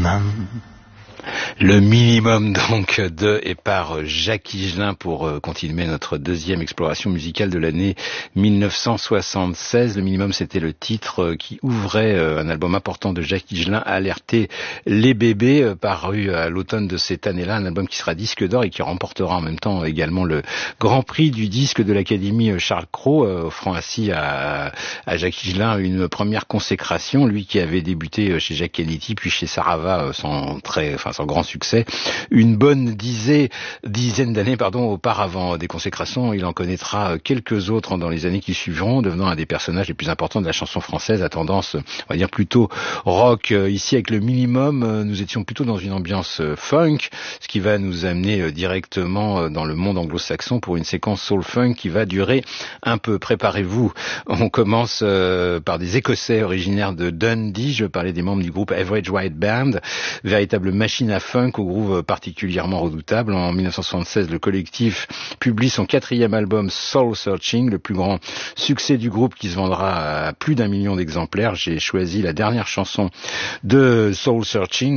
minimum. Le minimum donc de et par Jacques Higelin pour continuer notre deuxième exploration musicale de l'année 1976. Le minimum, c'était le titre qui ouvrait un album important de Jacques Higelin, Alerter les bébés, paru à l'automne de cette année-là, un album qui sera disque d'or et qui remportera en même temps également le grand prix du disque de l'Académie Charles Cros, offrant ainsi à Jacques Higelin une première consécration, lui qui avait débuté chez Jacques Kennedy puis chez Sarava sans grand succès, une bonne dizaine d'années auparavant. Des consécrations, il en connaîtra quelques autres dans les années qui suivront, devenant un des personnages les plus importants de la chanson française à tendance, on va dire plutôt rock. Ici, avec le minimum, nous étions plutôt dans une ambiance funk, ce qui va nous amener directement dans le monde anglo-saxon pour une séquence soul-funk qui va durer un peu. Préparez-vous. On commence par des Écossais originaires de Dundee. Je parlais des membres du groupe Average White Band, véritable machine à funk au groove particulièrement redoutable. En 1976, le collectif publie son 4e album Soul Searching, le plus grand succès du groupe qui se vendra à plus d'1 million d'exemplaires. J'ai choisi la dernière chanson de Soul Searching.